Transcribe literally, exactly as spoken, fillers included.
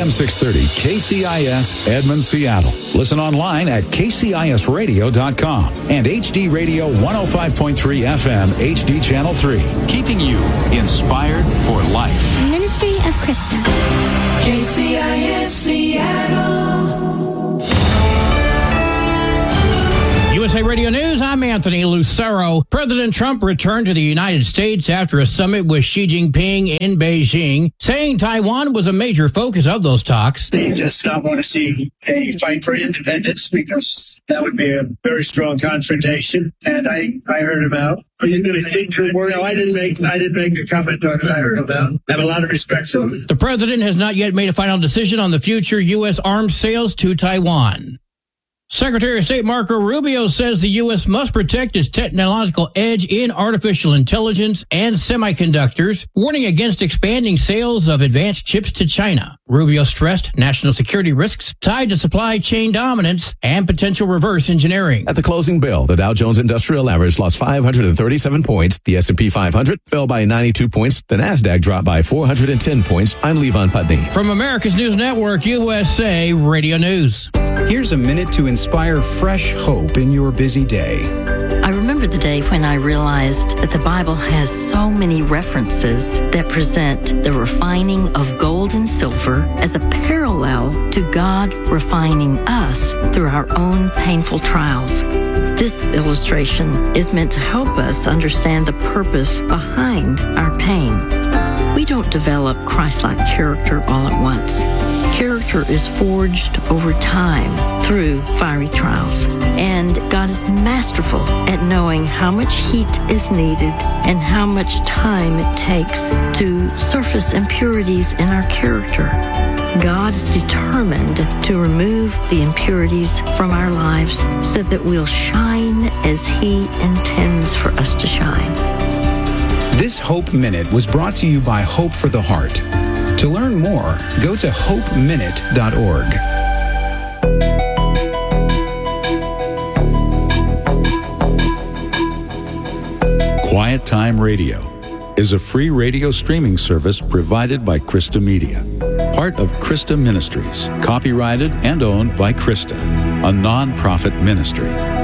M six thirty K C I S Edmond, Seattle. Listen online at K C I S radio dot com and H D Radio one oh five point three F M H D Channel three. Keeping you inspired for life. Ministry of Krista. K C I S Seattle. U S A Radio News, I'm Anthony Lucero. President Trump returned to the United States after a summit with Xi Jinping in Beijing, saying Taiwan was a major focus of those talks. They just not want to see a fight for independence because that would be a very strong confrontation. And I, I heard about. Are you going to speak to it? No, I didn't make I didn't make a comment on it. I heard about. I have a lot of respect for it. The president has not yet made a final decision on the future U S arms sales to Taiwan. Secretary of State Marco Rubio says the U S must protect its technological edge in artificial intelligence and semiconductors, warning against expanding sales of advanced chips to China. Rubio stressed national security risks tied to supply chain dominance and potential reverse engineering. At the closing bell, the Dow Jones Industrial Average lost five hundred thirty-seven points. The S and P five hundred fell by ninety-two points. The Nasdaq dropped by four hundred ten points. I'm Levon Putney. From America's News Network, U S A Radio News. Here's a minute to inspire fresh hope in your busy day. I remember the day when I realized that the Bible has so many references that present the refining of gold and silver as a parallel to God refining us through our own painful trials. This illustration is meant to help us understand the purpose behind our pain. We don't develop Christ-like character all at once. Character is forged over time through fiery trials. And God is masterful at knowing how much heat is needed and how much time it takes to surface impurities in our character. God is determined to remove the impurities from our lives so that we'll shine as He intends for us to shine. This Hope Minute was brought to you by Hope for the Heart. To learn more, go to hope minute dot org. Quiet Time Radio is a free radio streaming service provided by Krista Media, part of Krista Ministries, copyrighted and owned by Krista, a non-profit ministry.